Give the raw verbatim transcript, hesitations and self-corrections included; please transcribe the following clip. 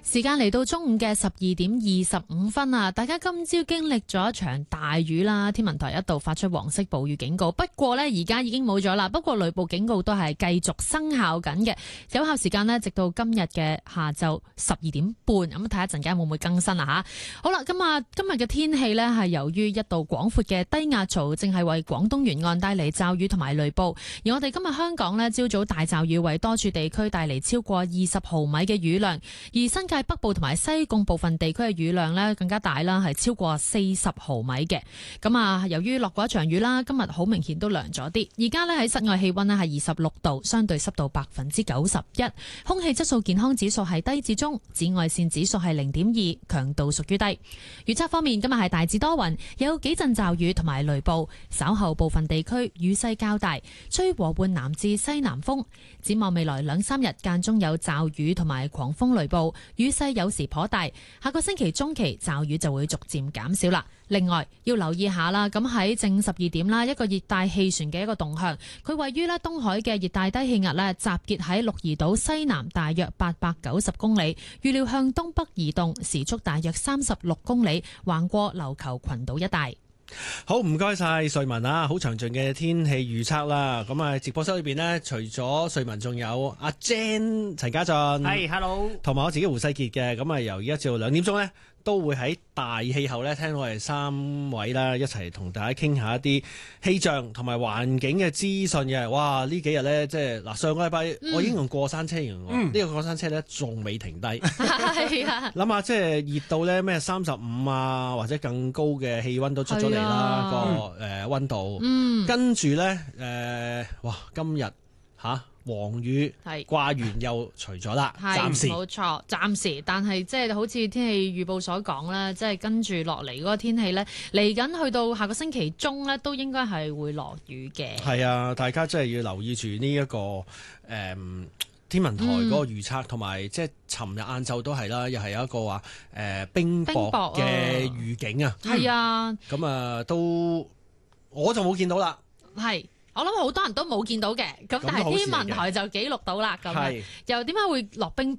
時間嚟到中午嘅十二點二十五分啊！大家今朝經歷咗一場大雨啦，天文台一度發出黃色暴雨警告。不過呢，而家已經冇咗啦。不過雷暴警告都係繼續生效緊嘅，有效時間呢，直到今日嘅下晝十二點半。咁睇一陣間會唔會更新啊？吓，好啦，咁啊，今日嘅天氣呢，係由於一道廣闊嘅低壓槽正係為廣東沿岸帶嚟驟雨同埋雷暴。而我哋今日香港呢，朝早大驟雨為多處地區帶嚟超過二十毫米嘅雨量，而新界北部同埋西貢部分地區嘅雨量呢更加大啦，係超過四十毫米嘅。咁啊，由於落過一場雨啦，今日好明顯都涼咗啲。而家呢，喺室外氣溫呢係二十六度，相對濕度百分之九十一，空氣質素健康指數係低至中，紫外線指數係零點二，強度屬於低。預測方面，今日係大致多雲，有幾陣驟雨同埋雷暴，稍後部分地區雨勢較大，吹和緩南至西南風。展望未來兩三日間中有驟雨同埋狂風雷暴，雨勢有時頗大。下個星期中期驟雨就會逐漸減少啦。另外要留意下啦，咁喺正午十二點啦，一個熱帶氣旋嘅一個動向，佢位於咧東海嘅熱帶低氣壓咧，集結喺鹿兒島西南大約八百九十公里，預料向東北移動，時速大約三十六公里，橫過琉球群島一帶。 好，唔該晒瑞文啊，好詳盡嘅天氣預測啦。咁啊，直播室裏邊呢，除咗瑞文，仲有阿 Jen 陳家俊， 係、hey, hello， 同埋我自己胡世傑嘅。咁啊，由而家至到兩點鐘呢，都會喺大氣候呢，聽到我哋三位啦，一齊同大家傾下一啲氣象同埋環境嘅資訊嘅。哇，呢幾日呢，即係嗱，上個禮拜我已經用過山車形容，呢、嗯、個過山車呢，仲未停低。係啊，諗下即係熱到呢咩三十五啊，或者更高嘅氣溫都出咗嚟啦，個誒溫度。嗯，跟住呢，誒、呃，哇，今日吓。黃雨掛完又除咗啦，暫時冇錯，暫時。但係即係好似天氣預報所講啦，即係跟住落嚟嗰個天氣咧，嚟緊去到下個星期中咧，都應該係會落雨嘅。 係啊，大家真係要留意住呢一個誒、嗯、天文台嗰個預測，同埋即係尋日晏晝都係啦，又係有一個話誒、呃、冰雹嘅預警啊。係啊，咁啊都我就冇見到啦。係。我諗好多人都冇見到嘅，咁但係天文台就記錄到啦，咁又點解會落冰雹？